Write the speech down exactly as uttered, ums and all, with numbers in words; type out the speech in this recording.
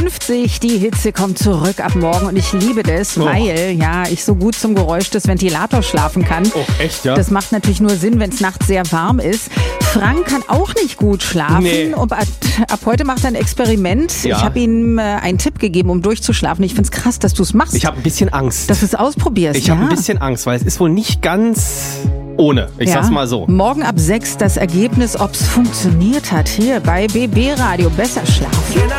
fünfzig, die Hitze kommt zurück ab morgen und ich liebe das, Oh. weil ja ich so gut zum Geräusch des Ventilators schlafen kann. Oh, echt, ja? Das macht natürlich nur Sinn, wenn es nachts sehr warm ist. Frank kann auch nicht gut schlafen. Nee. Und ab, ab heute macht er ein Experiment. Ja. Ich habe ihm äh, einen Tipp gegeben, um durchzuschlafen. Ich finde es krass, dass du es machst. Ich habe ein bisschen Angst. dass du es ausprobierst. Ich habe ja. ein bisschen Angst, weil es ist wohl nicht ganz ohne. Ich Ja. sag's mal so. Morgen ab sechs das Ergebnis, ob es funktioniert hat. Hier bei B B Radio. Besser schlafen.